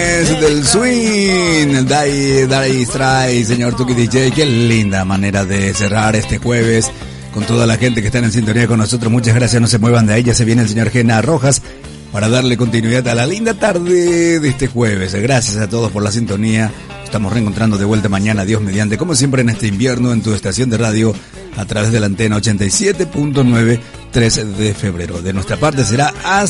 Del swing, Dai Stray, señor Tuki DJ. Qué linda manera de cerrar este jueves con toda la gente que está en sintonía con nosotros. Muchas gracias, no se muevan de ahí, ya se viene el señor Gena Rojas para darle continuidad a la linda tarde de este jueves. Gracias a todos por la sintonía. Estamos reencontrando de vuelta mañana, Dios mediante, como siempre en este invierno, en tu estación de radio, a través de la antena 87.9, 13 de febrero. De nuestra parte será hasta